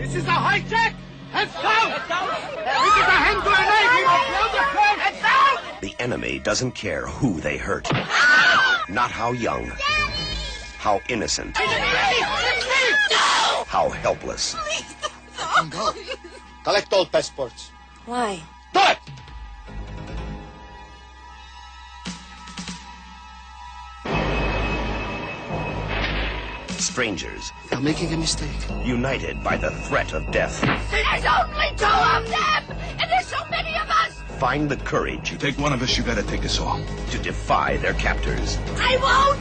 This is a hijack! Heads down! Heads down! This is a hand grenade! We will blow the plane! Heads down! The enemy doesn't care who they hurt. Not how young. Daddy! How innocent. No! How helpless. Please don't go. Collect all passports. Why? Do it! Strangers, You're making a mistake. united by the threat of death, There's only 2 of them! And there's so many of us! find the courage You take one of us, you gotta take us all. to defy their captors. I won't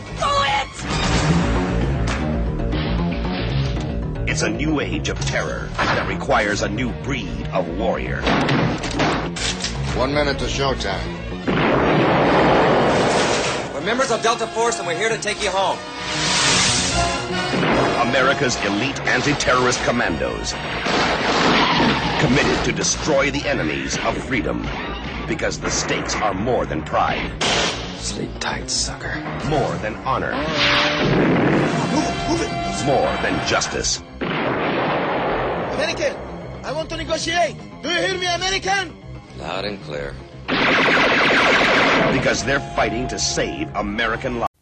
do it! It's a new age of terror that requires a new breed of warrior. 1 minute to showtime. We're members of Delta Force and we're here to take you home. America's elite anti-terrorist commandos, committed to destroy the enemies of freedom, because the stakes are more than pride, Sleep tight, sucker. more than honor, Move it! more than justice. American! I want to negotiate! Do you hear me, American? Loud and clear. Because they're fighting to save American lives.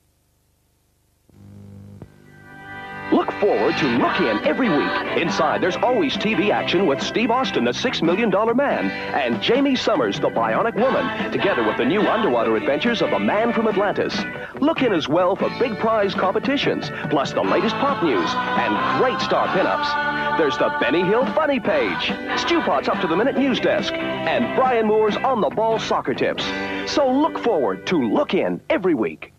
Look forward to Look In every week. Inside, there's always TV action with Steve Austin, the $6 Million Man, and Jamie Summers, the Bionic Woman, together with the new underwater adventures of the Man from Atlantis. Look In as well for big prize competitions, plus the latest pop news and great star pinups. There's the Benny Hill Funny Page, Stu Pot's Up to the Minute News Desk, and Brian Moore's On the Ball Soccer Tips. So look forward to Look In every week.